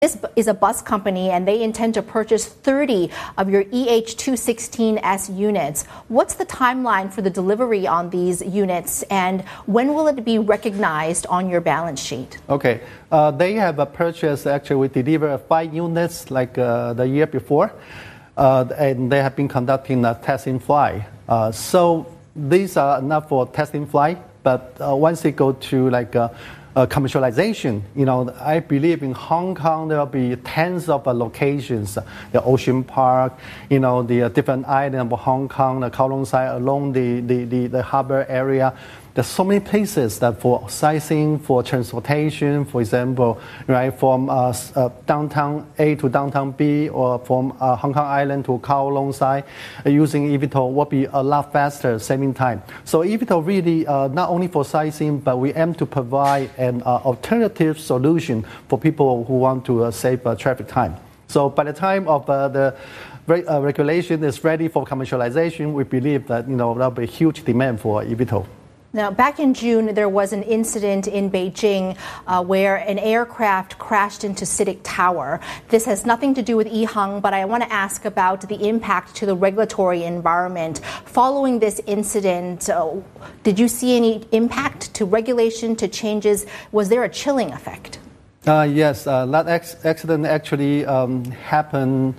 This is a bus company, and they intend to purchase 30 of your EH216S units. What's the timeline for the delivery on these units, and when will it be recognized on your balance sheet? Okay, they have a purchase. Actually, we delivered 5 units like the year before, and they have been conducting a testing flight. So these are enough for testing flight, but once they go to commercialization, I believe in Hong Kong there will be tens of locations, the Ocean Park, the different islands of Hong Kong, the Kowloon side along the harbor area. There's so many places that for sightseeing, for transportation, for example, right, from downtown A to downtown B, or from Hong Kong Island to Kowloon side, using eVTOL will be a lot faster, saving time. So eVTOL really not only for sightseeing, but we aim to provide an alternative solution for people who want to save traffic time. So by the time of the regulation is ready for commercialization, we believe that there'll be a huge demand for eVTOL. Now, back in June, there was an incident in Beijing where an aircraft crashed into CITIC Tower. This has nothing to do with EHang, but I want to ask about the impact to the regulatory environment. Following this incident, did you see any impact to regulation, to changes? Was there a chilling effect? Yes, that accident actually happened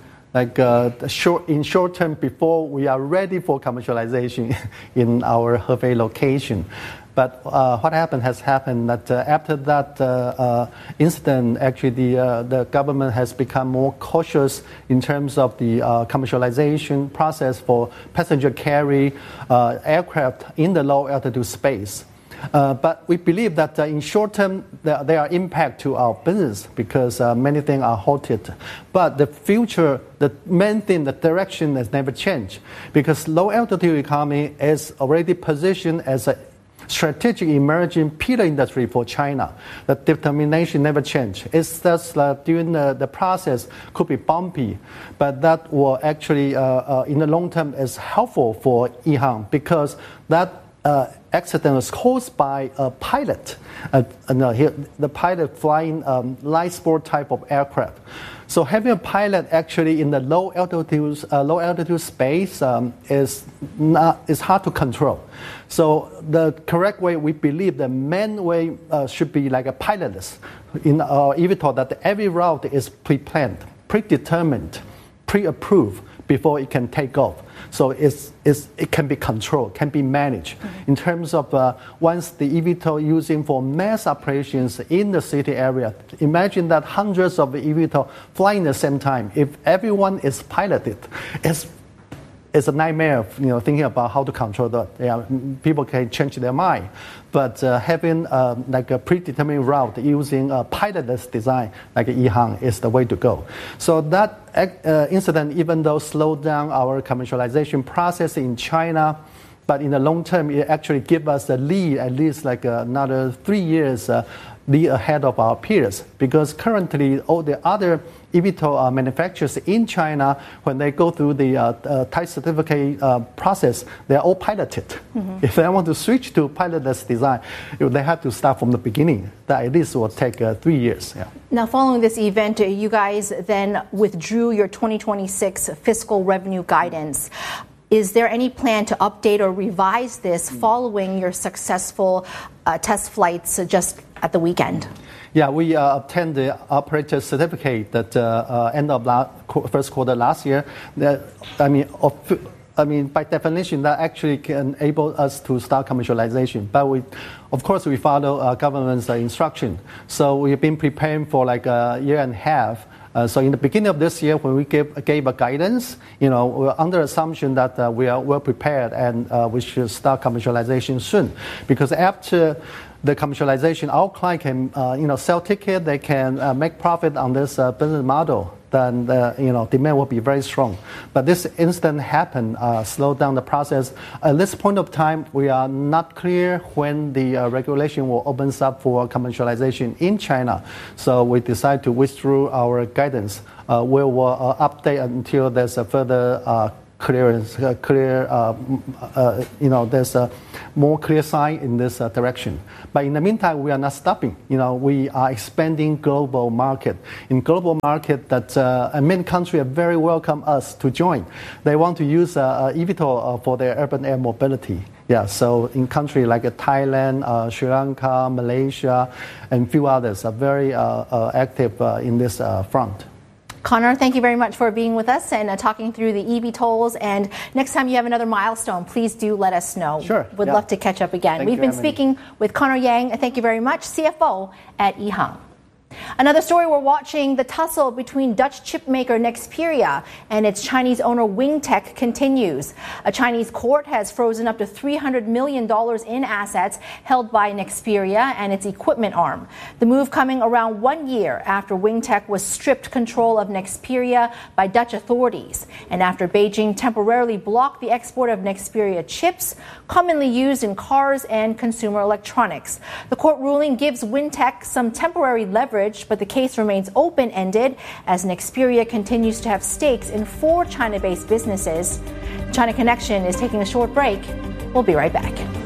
in short term before we are ready for commercialization in our Hefei location. But what happened has happened that after that incident, actually the government has become more cautious in terms of the commercialization process for passenger carry aircraft in the low altitude space. But we believe that in short term, there are impact to our business because many things are halted. But the future, the main thing, the direction has never changed because low altitude economy is already positioned as a strategic emerging pillar industry for China. The determination never changed. It's just during the process could be bumpy, but that will actually in the long term is helpful for EHang because that accident was caused by a pilot. The pilot flying light sport type of aircraft. So having a pilot actually in the low altitude space is hard to control. So the correct way, we believe the main way should be like a pilotless. In our eVTOL, that every route is pre-planned, predetermined, pre-approved before it can take off. So it can be controlled, can be managed. Mm-hmm. In terms of once the eVTOL using for mass operations in the city area, imagine that hundreds of eVTOL flying at the same time. If everyone is piloted, it's a nightmare, thinking about how to control that. Yeah, people can change their mind. But having like a predetermined route using a pilotless design like EHang is the way to go. So that incident, even though slowed down our commercialization process in China, but in the long term, it actually gives us a lead, at least like another 3 years lead ahead of our peers. Because currently, all the other eVTOL manufacturers in China, when they go through the type certificate process, they're all piloted. Mm-hmm. If they want to switch to pilotless design, they have to start from the beginning. That at least will take 3 years. Yeah. Now, following this event, you guys then withdrew your 2026 fiscal revenue guidance. Is there any plan to update or revise this following your successful test flights just at the weekend? Yeah, we obtained the operator certificate at end of first quarter last year. By definition, that actually can enable us to start commercialization. But of course, we follow government's instruction. So we've been preparing for like a year and a half. So in the beginning of this year, when we gave a guidance, we're under assumption that we are well prepared and we should start commercialization soon. Because after the commercialization, our client can sell ticket, they can make profit on this business model. Then demand will be very strong. But this incident happened, slowed down the process. At this point of time, we are not clear when the regulation will open up for commercialization in China. So we decided to withdraw our guidance. We will update until there's a further clearance, there's a more clear sign in this direction. But in the meantime, we are not stopping. We are expanding global market. In global market, that many countries are very welcome us to join. They want to use eVTOL for their urban air mobility. Yeah, so in countries like Thailand, Sri Lanka, Malaysia, and a few others are very active in this front. Connor, thank you very much for being with us and talking through the eVTOLs. And next time you have another milestone, please do let us know. Sure. Would love to catch up again. We've been speaking with Connor Yang. Thank you very much, CFO at EHang. Another story we're watching, the tussle between Dutch chipmaker Nexperia and its Chinese owner Wingtech continues. A Chinese court has frozen up to $300 million in assets held by Nexperia and its equipment arm. The move coming around 1 year after Wingtech was stripped control of Nexperia by Dutch authorities, and after Beijing temporarily blocked the export of Nexperia chips, commonly used in cars and consumer electronics. The court ruling gives Wingtech some temporary leverage, but the case remains open-ended as Nexperia continues to have stakes in 4 China-based businesses. China Connection is taking a short break. We'll be right back.